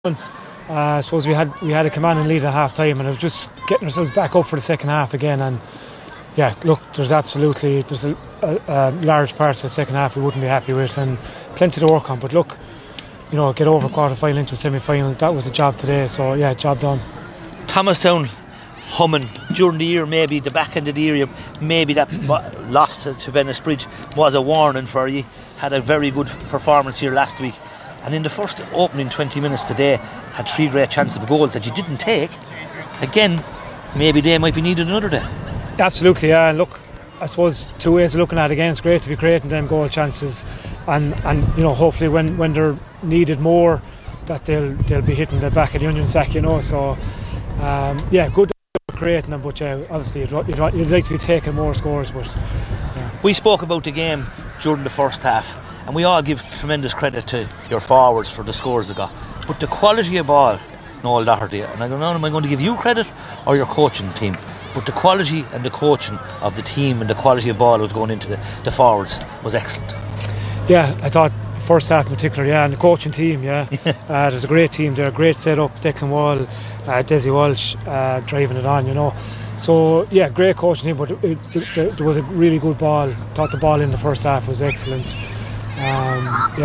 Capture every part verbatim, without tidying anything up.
Uh, I suppose we had we had a commanding lead at half time, and it was just getting ourselves back up for the second half again. And yeah, look, there's absolutely there's a, a, a large parts of the second half we wouldn't be happy with, and plenty to work on. But look, you know, get over quarter final into a semi final. That was the job today. So yeah, job done. Thomastown humming during the year, maybe the back end of the year, maybe that loss to, to Bennisbridge was a warning for you. Had a very good performance here last week. And in the first opening twenty minutes today, had three great chances of goals that you didn't take. Again, maybe they might be needed another day. Absolutely, yeah. And look, I suppose two ways of looking at it. Again, it's great to be creating them goal chances, and, and you know, hopefully when, when they're needed more, that they'll they'll be hitting the back of the onion sack, you know. So um, yeah, good to creating them, but yeah, obviously you'd, you'd, you'd like to be taking more scores. But yeah. We spoke about the game during the first half, and we all give tremendous credit to your forwards for the scores they got, but the quality of ball, Noel Doherty, and I don't know, am I going to give you credit or your coaching team, but the quality and the coaching of the team and the quality of ball that was going into the, the forwards was excellent. Yeah, I thought first half in particular, yeah, and the coaching team, yeah. uh, there's a great team there, great setup, Declan Wall, uh, Desi Walsh uh, driving it on, you know. So yeah, great coaching team, but it, it, there was a really good ball. Thought the ball in the first half was excellent. Um,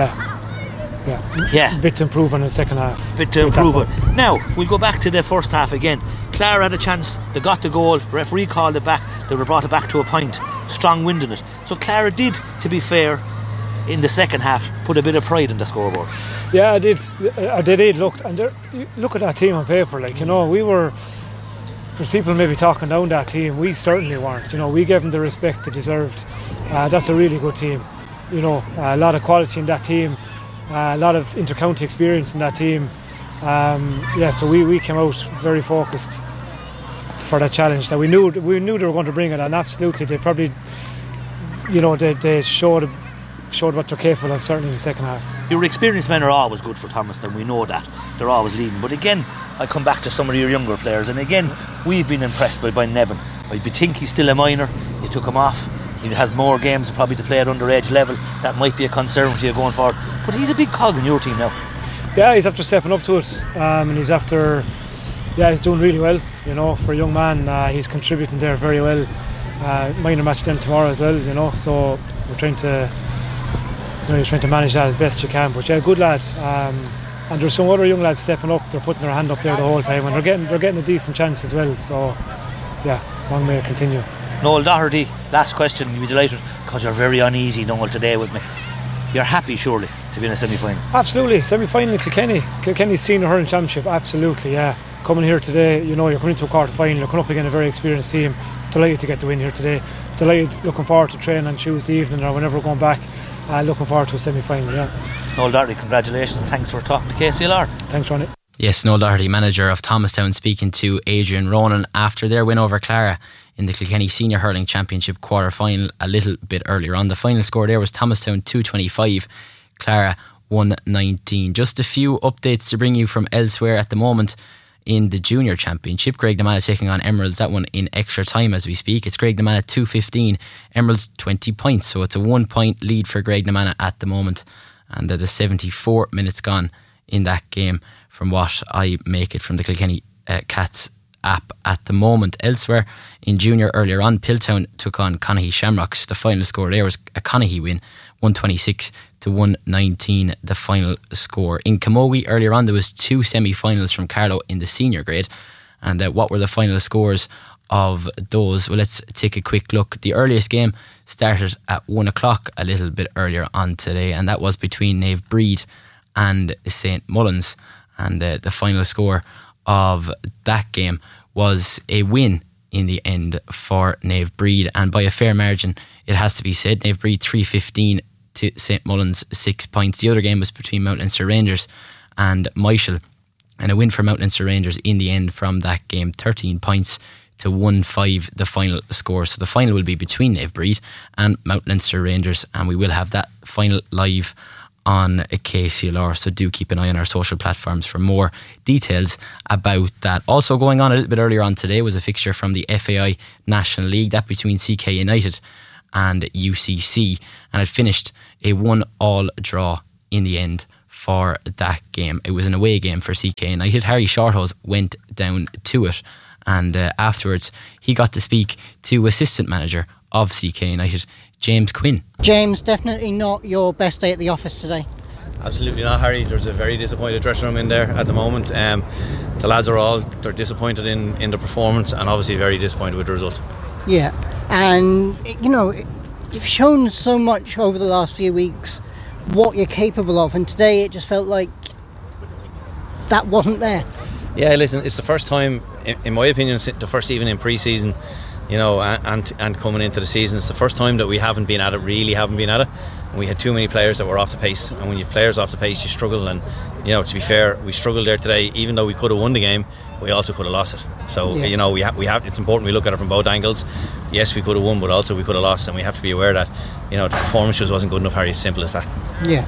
yeah, yeah, yeah. Bit to improve on in the second half. Bit to improve it. Now we'll go back to the first half again. Clara had a chance. They got the goal. Referee called it back. They were brought it back to a point. Strong wind in it. So Clara did, to be fair, in the second half, put a bit of pride in the scoreboard. Yeah, I did. I did. Look, and look at that team on paper. Like, you know, we were. There's people maybe talking down that team. We certainly weren't. You know, we gave them the respect they deserved. Uh, that's a really good team. You know, a lot of quality in that team, uh, a lot of inter-county experience in that team. Um, yeah, so we, we came out very focused for that challenge that we knew we knew they were going to bring it, and absolutely they probably, you know, they they showed showed what they're capable of, certainly in the second half. Your experienced men are always good for Thomastown, we know that. They're always leading. But again, I come back to some of your younger players, and again, we've been impressed by, by Nevin. I think he's still a minor. You took him off. He has more games probably to play at underage level. That might be a concern for you going forward. But he's a big cog in your team now. Yeah, he's after stepping up to it, um, and he's after, yeah, he's doing really well. You know, for a young man, uh, he's contributing there very well. Uh, minor match them tomorrow as well. You know, so we're trying to, you know, you're trying to manage that as best you can. But yeah, good lad. Um, and there's some other young lads stepping up. They're putting their hand up there the whole time, and they're getting they're getting a decent chance as well. So yeah, long may it continue. Noel Doherty, last question. You'll be delighted because you're very uneasy, Noel, today with me. You're happy, surely, to be in a semi-final? Absolutely. Semi-final in Kilkenny. Kilkenny's Senior Hurling Championship, absolutely, yeah. Coming here today, you know, you're coming into a quarter final, you're coming up against a very experienced team. Delighted to get the win here today. Delighted, looking forward to training on Tuesday evening or whenever we're going back. Uh, looking forward to a semi-final, yeah. Noel Doherty, congratulations. Thanks for talking to K C L R. Thanks, Ronnie. Yes, Noel Doherty, manager of Thomastown, speaking to Adrian Ronan after their win over Clara in the Kilkenny Senior Hurling Championship quarter final a little bit earlier on. The final score there was Thomastown two twenty-five, Clara one nineteen. Just a few updates to bring you from elsewhere at the moment in the Junior Championship. Graiguenamanagh taking on Emeralds, that one in extra time as we speak. It's Graiguenamanagh two fifteen, Emeralds twenty points, so it's a one point lead for Graiguenamanagh at the moment, and there's seventy-four minutes gone in that game from what I make it from the Kilkenny uh, Cats app at the moment. Elsewhere in junior earlier on, Piltown took on Conaghy Shamrocks. The final score there was a Conaghy win, one twenty-six to one nineteen, the final score. In Camogie earlier on, there was two semi-finals from Carlow in the senior grade, and uh, what were the final scores of those? Well, let's take a quick look. The earliest game started at one o'clock a little bit earlier on today, and that was between Nave Breed and Saint Mullins, and uh, the final score of that game was a win in the end for Nave Breed, and by a fair margin it has to be said. Nave Breed three fifteen to Saint Mullins six points. The other game was between Mount Leinster Rangers and Michael, and a win for Mount Leinster Rangers in the end from that game, thirteen points to one five the final score. So the final will be between Nave Breed and Mount Leinster Rangers, and we will have that final live on a K C L R, so do keep an eye on our social platforms for more details about that. Also going on a little bit earlier on today was a fixture from the F A I National League, that between C K United and U C C, and it finished a one all draw in the end for that game. It was an away game for C K United. Harry Shorthose went down to it, and uh, afterwards he got to speak to assistant manager of C K United, James Quinn. James, definitely not your best day at the office today. Absolutely not, Harry. There's a very disappointed dressing room in there at the moment. Um, the lads are all they're disappointed in, in the performance, and obviously very disappointed with the result. Yeah, and you know, you've shown so much over the last few weeks what you're capable of, and today it just felt like that wasn't there. Yeah, listen, it's the first time, in, in my opinion, the first even in pre-season, you know, and and coming into the season, it's the first time that we haven't been at it, really haven't been at it. And we had too many players that were off the pace, and when you have players off the pace, you struggle. And you know, to be fair, we struggled there today. Even though we could have won the game, we also could have lost it. So yeah. you know, we have we have. It's important we look at it from both angles. Yes, we could have won, but also we could have lost, and we have to be aware that you know the performance just wasn't good enough, Harry. As simple as that. Yeah.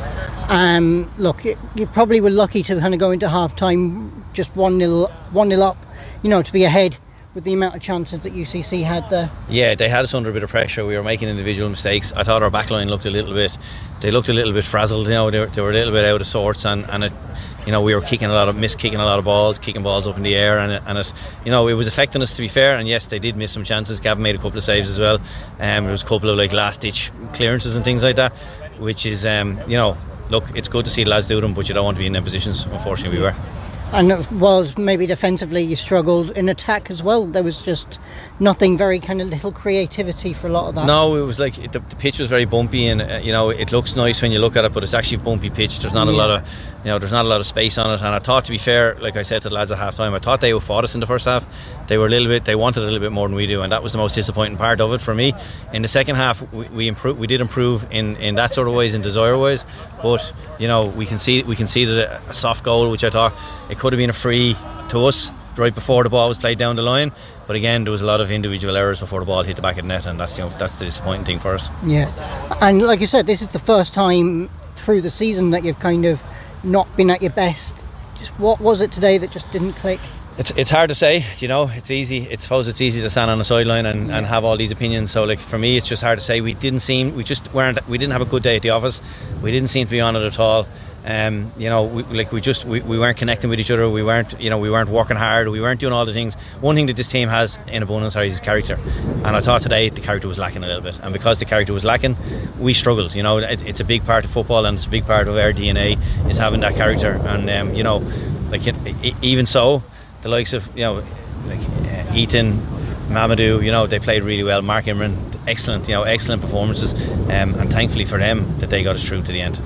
Um, look, you, you probably were lucky to kind of go into half time just one nil one nil up, you know, to be ahead with the amount of chances that U C C had there. Yeah, they had us under a bit of pressure. We were making individual mistakes. I thought our backline looked a little bit they looked a little bit frazzled, you know, they were, they were a little bit out of sorts, and, and it, you know, we were kicking a lot of miss kicking a lot of balls, kicking balls up in the air, and it, and it you know, it was affecting us, to be fair. And yes, they did miss some chances. Gavin made a couple of saves as well. Um, there was a couple of like last ditch clearances and things like that, which is um, you know, look, it's good to see the lads do them, but you don't want to be in them positions. Unfortunately, we were. And it was maybe defensively you struggled. In attack as well, there was just nothing, very kind of little creativity for a lot of that. No, it was like the, the pitch was very bumpy, and uh, you know, it looks nice when you look at it, but it's actually a bumpy pitch. There's not yeah. a lot of, you know, there's not a lot of space on it. And I thought, to be fair, like I said to the lads at half time, I thought they fought us in the first half. They were a little bit, they wanted a little bit more than we do, and that was the most disappointing part of it for me. In the second half, we, we improved, we did improve in, in that sort of ways, in desire ways, but you know, we can see we conceded a, a soft goal, which I thought it could have been a free to us right before the ball was played down the line, but again there was a lot of individual errors before the ball hit the back of the net, and that's, you know, that's the disappointing thing for us. Yeah, and like you said, this is the first time through the season that you've kind of not been at your best. Just what was it today that just didn't click? It's it's hard to say, you know. It's easy. It's suppose it's easy to stand on the sideline and, yeah. and have all these opinions. So like for me, it's just hard to say. We didn't seem, we just weren't, we didn't have a good day at the office. We didn't seem to be on it at all. Um, you know, we, like we just we, we weren't connecting with each other. We weren't, you know, we weren't working hard. We weren't doing all the things. One thing that this team has in abundance, Harry, is character. And I thought today the character was lacking a little bit. And because the character was lacking, we struggled. You know, it, it's a big part of football, and it's a big part of our D N A is having that character. And um, you know, like it, it, even so, the likes of, you know, like uh, Ethan, Mamadou, you know, they played really well. Mark Imran, excellent, you know, excellent performances, um, and thankfully for them that they got us through to the end.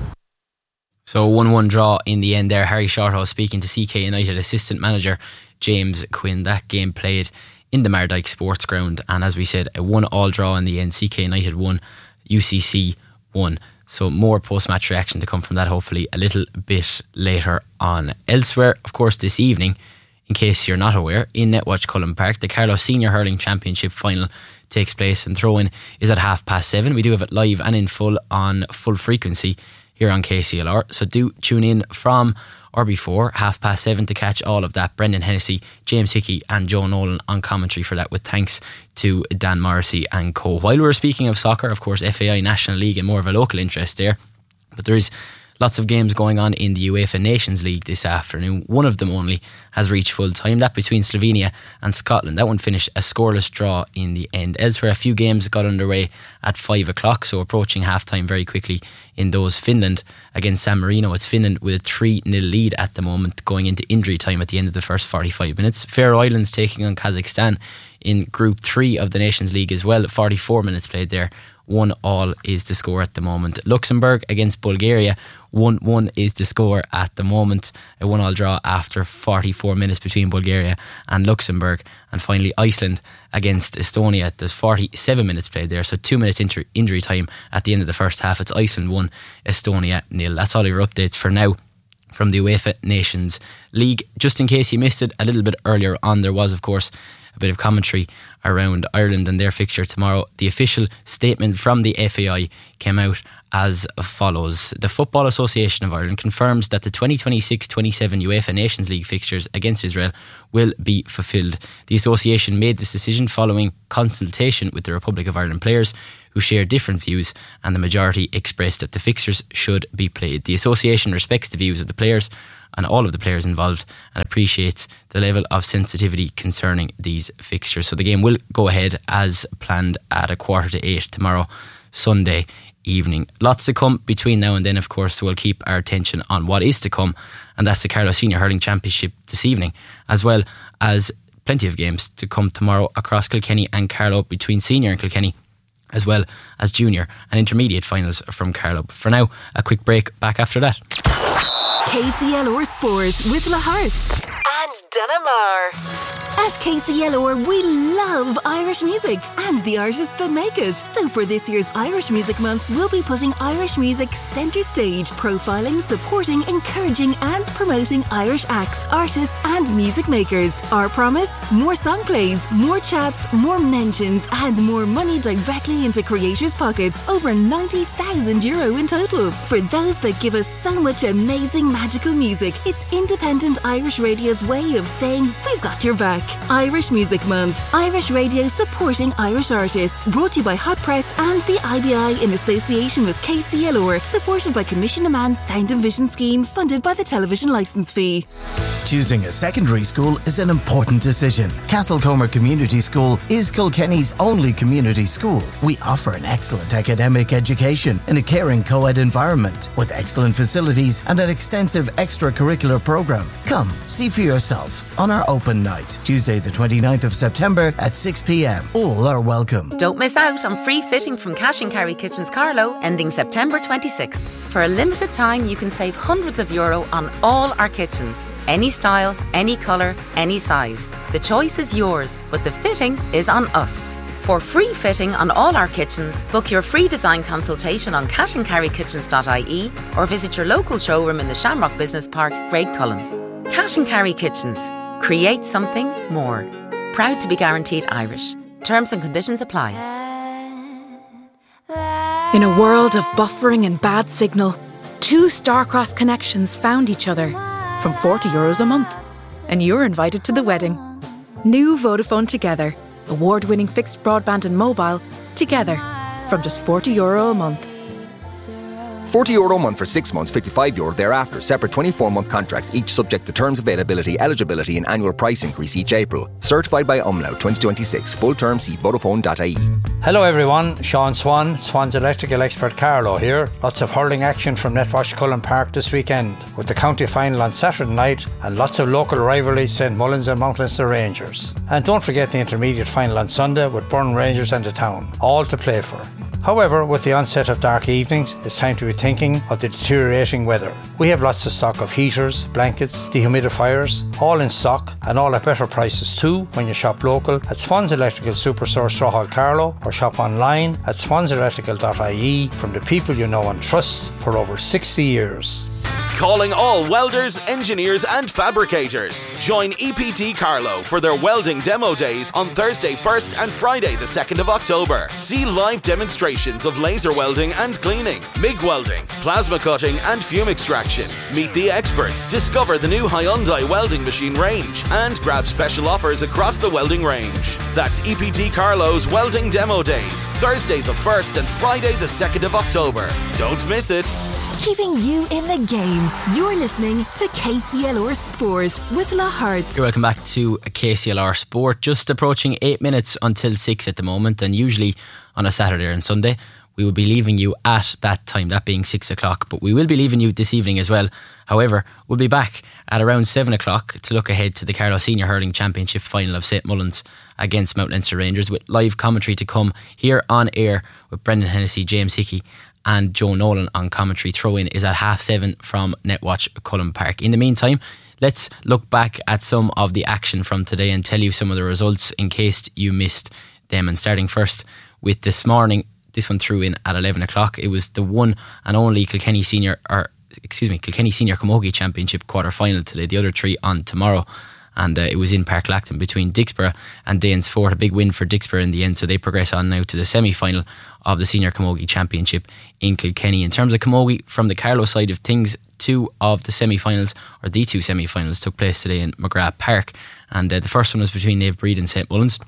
So one one draw in the end there. Harry Shorthose speaking to C K United assistant manager James Quinn. That game played in the Mardyke Sports Ground, and as we said, a one all draw in the end. C K United won, U C C won. So more post-match reaction to come from that hopefully a little bit later on. Elsewhere, of course, this evening, in case you're not aware, in Netwatch Cullen Park, the Carlow Senior Hurling Championship final takes place, and throw-in is at half past seven. We do have it live and in full on full frequency here on K C L R, so do tune in from or before half past seven to catch all of that. Brendan Hennessy, James Hickey and Joe Nolan on commentary for that, with thanks to Dan Morrissey and co. While we were speaking of soccer, of course, F A I National League and more of a local interest there, but there is lots of games going on in the UEFA Nations League this afternoon. One of them only has reached full time, that between Slovenia and Scotland. That one finished a scoreless draw in the end. Elsewhere, a few games got underway at five o'clock, so approaching half time very quickly in those. Finland against San Marino. It's Finland with a three nil lead at the moment, going into injury time at the end of the first forty-five minutes. Faroe Islands taking on Kazakhstan in Group three of the Nations League as well. forty-four minutes played there. One all is the score at the moment. Luxembourg against Bulgaria, one one is the score at the moment. A one all draw after forty-four minutes between Bulgaria and Luxembourg. And finally Iceland against Estonia. There's forty-seven minutes played there, so two minutes inter- injury time at the end of the first half. It's Iceland one, Estonia nil. That's all your updates for now from the UEFA Nations League. Just in case you missed it a little bit earlier on, there was of course a bit of commentary around Ireland and their fixture tomorrow. The official statement from the F A I came out as follows. The Football Association of Ireland confirms that the twenty twenty-six twenty-seven UEFA Nations League fixtures against Israel will be fulfilled. The association made this decision following consultation with the Republic of Ireland players, who shared different views, and the majority expressed that the fixtures should be played. The association respects the views of the players and all of the players involved and appreciates the level of sensitivity concerning these fixtures. So the game will go ahead as planned at a quarter to eight tomorrow, Sunday evening. Lots to come between now and then, of course, so we'll keep our attention on what is to come, and that's the Carlow Senior Hurling Championship this evening, as well as plenty of games to come tomorrow across Kilkenny and Carlow, between senior and Kilkenny, as well as junior and intermediate finals from Carlow. But for now, a quick break. Back after that. K C L R Sport with La Hearts and Denimar. At K C L R, we love Irish music and the artists that make it. So for this year's Irish Music Month, we'll be putting Irish music centre stage, profiling, supporting, encouraging and promoting Irish acts, artists and music makers. Our promise? More song plays, more chats, more mentions and more money directly into creators' pockets. Over ninety thousand euro in total. For those that give us so much amazing magical music, it's independent Irish radio's way of saying we've got your back. Irish Music Month. Irish Radio supporting Irish artists. Brought to you by Hot Press and the I B I in association with K C L R. Supported by Commission a Man's Sound and Vision Scheme, funded by the television licence fee. Choosing a secondary school is an important decision. Castlecomer Community School is Kilkenny's only community school. We offer an excellent academic education in a caring co-ed environment with excellent facilities and an extensive extracurricular programme. Come, see for yourself on our open night, Tuesday the twenty-ninth of September at six p.m. All are welcome. Don't miss out on free fitting from Cash and Carry Kitchens Carlow, ending September twenty-sixth. For a limited time, you can save hundreds of euro on all our kitchens. Any style, any colour, any size. The choice is yours, but the fitting is on us. For free fitting on all our kitchens, book your free design consultation on cash and carry kitchens dot I E or visit your local showroom in the Shamrock Business Park, Graiguecullen. Cash and Carry Kitchens. Create something more. Proud to be guaranteed Irish. Terms and conditions apply. In a world of buffering and bad signal, two Starcross connections found each other from forty euros a month. And you're invited to the wedding. New Vodafone Together. Award-winning fixed broadband and mobile together from just forty euro a month. forty euro a month for six months, fifty-five euro thereafter. Separate twenty-four month contracts, each subject to terms, availability, eligibility and annual price increase each April. Certified by Umlaut twenty twenty-six. Full term, see Vodafone dot I E. Hello everyone, Sean Swan, Swan's electrical expert Carlow here. Lots of hurling action from Netwash Cullen Park this weekend, with the county final on Saturday night and lots of local rivalries, Saint Mullins and Mount Leinster Rangers. And don't forget the intermediate final on Sunday with Burn Rangers and the Town, all to play for. However, with the onset of dark evenings, it's time to be thinking of the deteriorating weather. We have lots of stock of heaters, blankets, dehumidifiers, all in stock and all at better prices too when you shop local at Swans Electrical Superstore Strawhall Carlow or shop online at swans electrical dot I E from the people you know and trust for over sixty years. Calling all welders, engineers and fabricators. Join E P T Carlow for their welding demo days on Thursday first and Friday the second of October. See live demonstrations of laser welding and cleaning, M I G welding, plasma cutting and fume extraction. Meet the experts, discover the new Hyundai welding machine range and grab special offers across the welding range. That's E P T Carlow's Welding Demo Days, Thursday the first and Friday the second of October. Don't miss it. Keeping you in the game. You're listening to K C L R Sport with La Hearts. You're welcome back to K C L R Sport. Just approaching eight minutes until six at the moment, and usually on a Saturday and Sunday we will be leaving you at that time, that being six o'clock, but we will be leaving you this evening as well. However, we'll be back at around seven o'clock to look ahead to the Carlow Senior Hurling Championship final of Saint Mullins against Mount Leinster Rangers, with live commentary to come here on air with Brendan Hennessy, James Hickey and Joe Nolan on commentary. Throw-in is at half seven from Netwatch Cullen Park. In the meantime, let's look back at some of the action from today and tell you some of the results in case you missed them. And starting first with this morning, this one threw in at eleven o'clock. It was the one and only Kilkenny Senior, or excuse me, Kilkenny Senior Camogie Championship quarter final today. The other three on tomorrow. And uh, it was in Park Lacton between Dixborough and Danesfort. A big win for Dixborough in the end, so they progress on now to the semi-final of the Senior Camogie Championship in Kilkenny. In terms of Camogie, from the Carlow side of things, two of the semi-finals, or the two semi-finals, took place today in McGrath Park. And uh, the first one was between Naomh Bríd and Saint Mullins.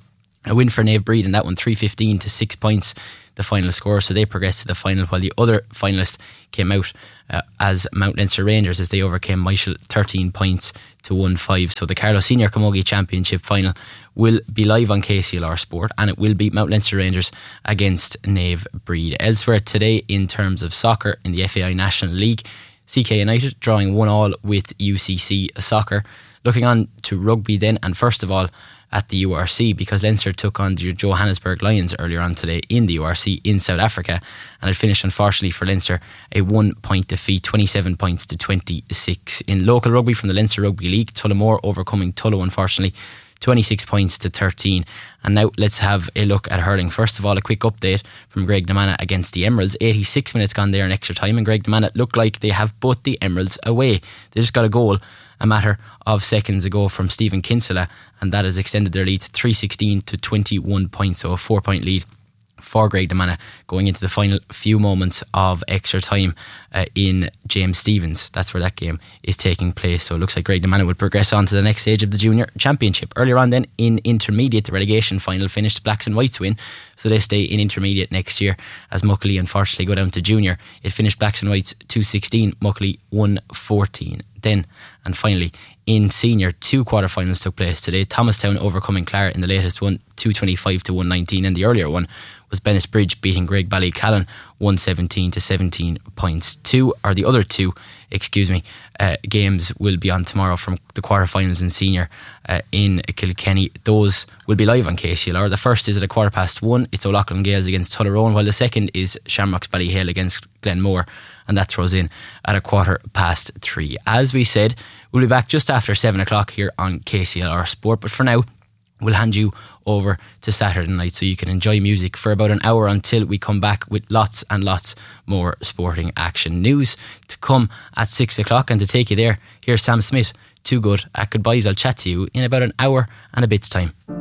A win for Nave Breed in that one, three fifteen to six points, the final score. So they progressed to the final, while the other finalist came out uh, as Mount Leinster Rangers, as they overcame Michael thirteen points to one five. So the Carlow Senior Camogie Championship final will be live on K C L R Sport, and it will be Mount Leinster Rangers against Nave Breed. Elsewhere today, in terms of soccer in the F A I National League, C K United drawing one all with U C C Soccer. Looking on to rugby then, and first of all at the U R C, because Leinster took on the Johannesburg Lions earlier on today in the U R C in South Africa, and it finished unfortunately for Leinster a one point defeat, twenty-seven points to twenty-six. In local rugby from the Leinster Rugby League, Tullamore overcoming Tullow unfortunately, twenty-six points to thirteen. And now let's have a look at hurling. First of all, a quick update from Graiguenamanagh against the Emeralds. eighty-six minutes gone there in extra time, and Graiguenamanagh look like they have put the Emeralds away. They just got a goal a matter of seconds ago from Stephen Kinsella, and that has extended their lead to three sixteen to twenty-one points, so a four point lead for Graiguenamanagh going into the final few moments of extra time uh, in James Stephens. That's where that game is taking place. So it looks like Graiguenamanagh will progress on to the next stage of the Junior Championship. Earlier on then in intermediate, the relegation final finished Blacks and Whites win, so they stay in intermediate next year, as Muckley unfortunately go down to junior. It finished Blacks and Whites two sixteen, Muckley one fourteen. Then and finally in senior, two quarterfinals took place today. Thomastown overcoming Clara in the latest one, two twenty-five to one nineteen, and the earlier one was Bennisbridge beating Greg Ballycallan one seventeen to seventeen points. Two, or the other two, excuse me, uh, games will be on tomorrow from the quarterfinals in senior uh, in Kilkenny. Those will be live on K C L R. The first is at a quarter past one. It's O'Loughlin Gales against Tullaroan, while the second is Shamrocks Ballyhale against Glenmore, and that throws in at a quarter past three. As we said, we'll be back just after seven o'clock here on K C L R Sport, but for now we'll hand you over to Saturday night so you can enjoy music for about an hour until we come back with lots and lots more sporting action. News to come at six o'clock, and to take you there, here's Sam Smith, Too Good at Goodbyes. I'll chat to you in about an hour and a bit's time.